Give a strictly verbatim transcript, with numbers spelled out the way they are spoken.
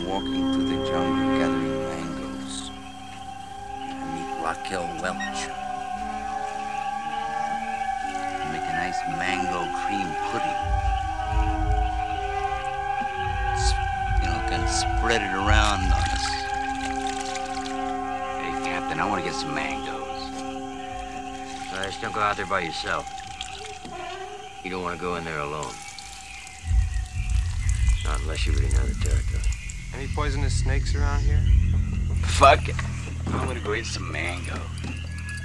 walking through the jungle gathering mangoes. I meet Raquel Welch. We make a nice mango cream pudding. S- You know, kind of spread it around on us. Hey, Captain, I want to get some mangoes. Uh, just don't go out there by yourself. You don't want to go in there alone. Not unless you really know the territory. Any poisonous snakes around here? Fuck it. I'm gonna go eat some mango.